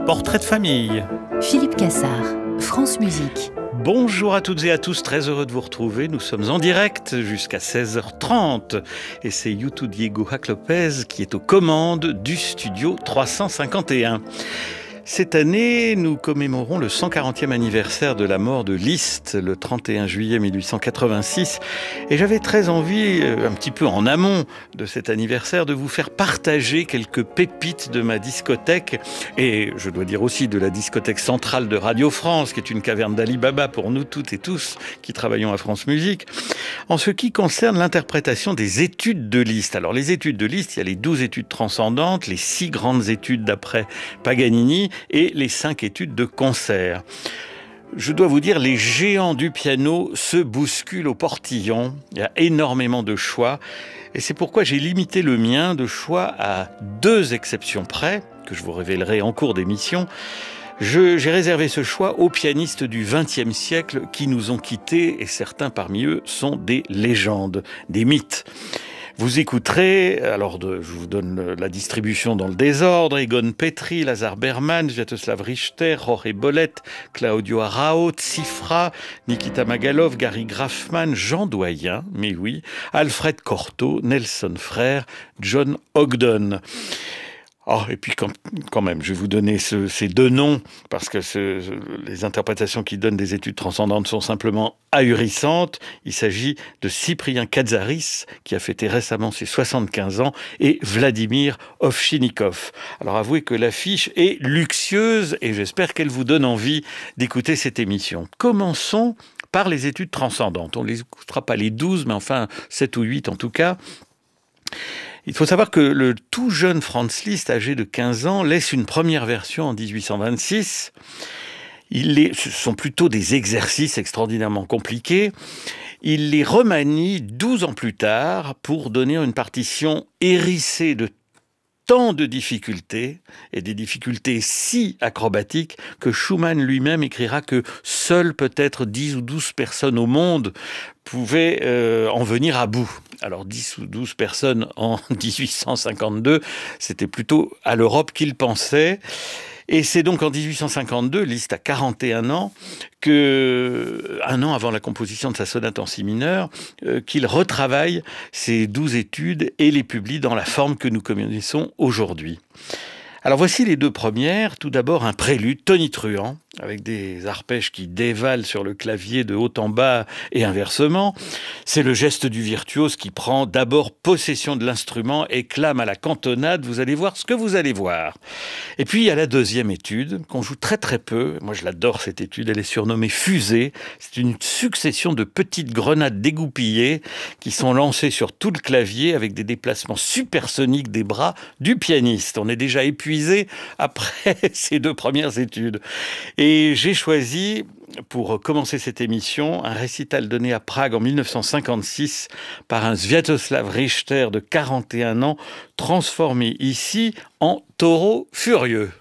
Portrait de famille. Philippe Cassard, France Musique. Bonjour à toutes et à tous, très heureux de vous retrouver. Nous sommes en direct jusqu'à 16h30 et c'est Youtou Diego Hack Lopez qui est aux commandes du studio 351. Cette année, nous commémorons le 140e anniversaire de la mort de Liszt, le 31 juillet 1886. Et j'avais très envie, un petit peu en amont de cet anniversaire, de vous faire partager quelques pépites de ma discothèque. Et je dois dire aussi de la discothèque centrale de Radio France, qui est une caverne d'Ali Baba pour nous toutes et tous qui travaillons à France Musique. En ce qui concerne l'interprétation des études de Liszt. Alors les études de Liszt, il y a les 12 études transcendantes, les 6 grandes études d'après Paganini, et les 5 études de concert. Je dois vous dire, les géants du piano se bousculent au portillon. Il y a énormément de choix. Et c'est pourquoi j'ai limité le mien de choix à 2 exceptions près, que je vous révélerai en cours d'émission. J'ai réservé ce choix aux pianistes du XXe siècle qui nous ont quittés, et certains parmi eux sont des légendes, des mythes. Vous écouterez, je vous donne la distribution dans le désordre, Egon Petri, Lazar Berman, Sviatoslav Richter, Jorge Bolet, Claudio Arrau, Tsifra, Nikita Magalov, Gary Grafman, Jean Doyen, mais oui, Alfred Cortot, Nelson Frère, John Ogden. Oh, et puis quand même, je vais vous donner ces 2 noms, parce que les interprétations qui donnent des études transcendantes sont simplement ahurissantes. Il s'agit de Cyprien Katsaris, qui a fêté récemment ses 75 ans, et Vladimir Ovchinnikov. Alors avouez que l'affiche est luxueuse, et j'espère qu'elle vous donne envie d'écouter cette émission. Commençons par les études transcendantes. On ne les écoutera pas les 12, mais enfin 7 ou 8 en tout cas. Il faut savoir que le tout jeune Franz Liszt, âgé de 15 ans, laisse une première version en 1826. Ce sont plutôt des exercices extraordinairement compliqués. Il les remanie 12 ans plus tard pour donner une partition hérissée de tant de difficultés, et des difficultés si acrobatiques que Schumann lui-même écrira que seules peut-être 10 ou 12 personnes au monde pouvaient en venir à bout. Alors 10 ou 12 personnes en 1852, c'était plutôt à l'Europe qu'il pensait. Et c'est donc en 1852, Liszt a 41 ans, un an avant la composition de sa sonate en si mineur, qu'il retravaille ces 12 études et les publie dans la forme que nous connaissons aujourd'hui. Alors voici les 2 premières. Tout d'abord un prélude tonitruant, avec des arpèges qui dévalent sur le clavier de haut en bas et inversement. C'est le geste du virtuose qui prend d'abord possession de l'instrument et clame à la cantonade. Vous allez voir ce que vous allez voir. Et puis il y a la 2e étude, qu'on joue très très peu. Moi je l'adore cette étude, elle est surnommée Fusée. C'est une succession de petites grenades dégoupillées qui sont lancées sur tout le clavier avec des déplacements supersoniques des bras du pianiste. On est déjà épuisé après ces 2 premières études. Et j'ai choisi, pour commencer cette émission, un récital donné à Prague en 1956 par un Sviatoslav Richter de 41 ans, transformé ici en taureau furieux.